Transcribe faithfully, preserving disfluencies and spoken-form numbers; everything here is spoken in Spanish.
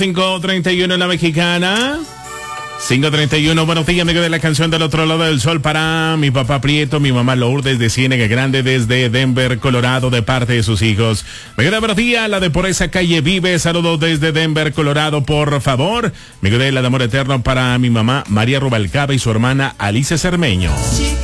cinco treinta y uno en la Mexicana. cinco treinta y uno, buenos días, amigo de la canción del otro lado del sol para mi papá Prieto, mi mamá Lourdes de Ciénaga Grande desde Denver, Colorado, de parte de sus hijos. Me queda buenos días, la de por esa calle vive, saludos desde Denver, Colorado, por favor. Me queda la de amor eterno para mi mamá María Rubalcaba y su hermana Alicia Cermeño.